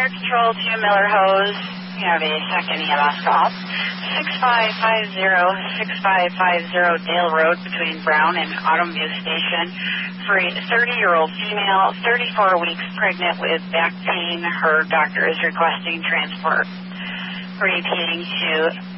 Fire Control to Miller Hose. You have a second EMS call. 6550 Dale Road between Brown and Autumn View Station for a 30-year-old female, 34 weeks pregnant with back pain. Her doctor is requesting transport. Repeating to